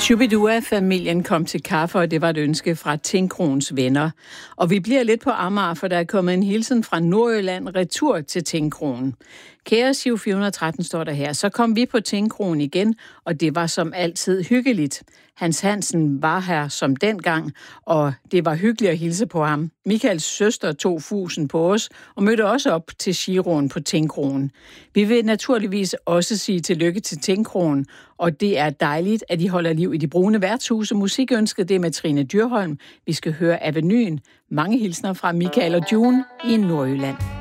Shubidua-familien kom til kaffe, og det var et ønske fra Tinkroens venner. Og vi bliver lidt på Amager, for der er kommet en hilsen fra Nordjylland retur til Tinkroen. Kære Siv 413 står der her, så kom vi på Tinkroen igen, og det var som altid hyggeligt. Hans Hansen var her som dengang, og det var hyggeligt at hilse på ham. Michaels søster tog fusen på os og mødte også op til Giroen på Tinkroen. Vi vil naturligvis også sige tillykke til Tinkroen, og det er dejligt, at I holder liv i de brune værtshuse. Musikønsket det er med Trine Dyrholm. Vi skal høre Avenyen. Mange hilsner fra Michael og June i Nordjylland.